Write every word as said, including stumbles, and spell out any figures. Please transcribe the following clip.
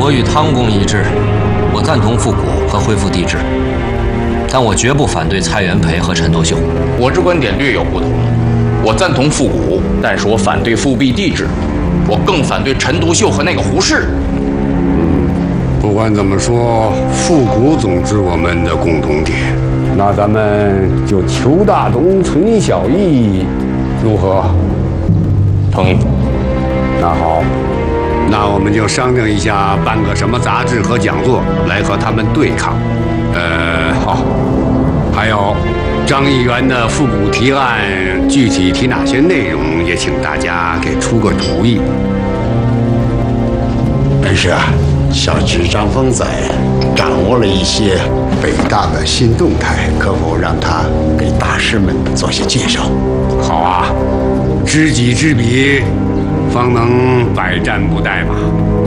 我与汤公一致，我赞同复古和恢复帝制，但我绝不反对蔡元培和陈独秀。 我之观点略有不同，我赞同复古，但是我反对复辟帝制，我更反对陈独秀和那个胡适。 不管怎么说，复古总是我们的共同点。那咱们就邱大东存小义，如何？ 同意。 那好，那我们就商量一下，办个什么杂志和讲座来和他们对抗。呃，好。还有张议员的复古提案，具体提哪些内容，也请大家给出个主意。 但是啊。小侄张峰仔掌握了一些北大的新动态，可否让他给大师们做些介绍？ 好啊，知己知彼，方能百战不殆嘛。